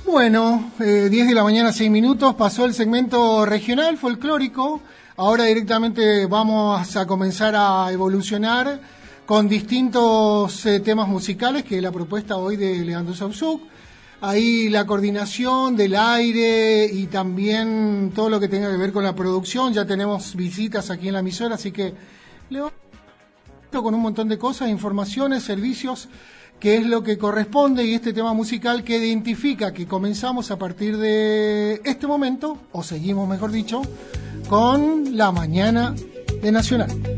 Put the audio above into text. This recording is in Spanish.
Bueno, 10 de la mañana, 6 minutos, pasó el segmento regional folclórico. Ahora directamente vamos a comenzar a evolucionar con distintos temas musicales, que es la propuesta hoy de Leandro Sauzuk. Ahí la coordinación del aire y también todo lo que tenga que ver con la producción. Ya tenemos visitas aquí en la emisora, así que le vamos con un montón de cosas, informaciones, servicios, que es lo que corresponde, y este tema musical que identifica que comenzamos a partir de este momento, o seguimos mejor dicho, con la mañana de Nacional.